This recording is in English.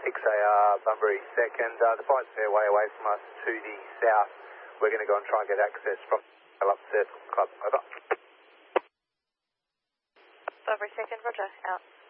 6AR, Bunbury 2nd. The flight's a fair way away from us to the south. We're going to go and try and get access from up Circle Club. Over. Bunbury 2nd, roger, out.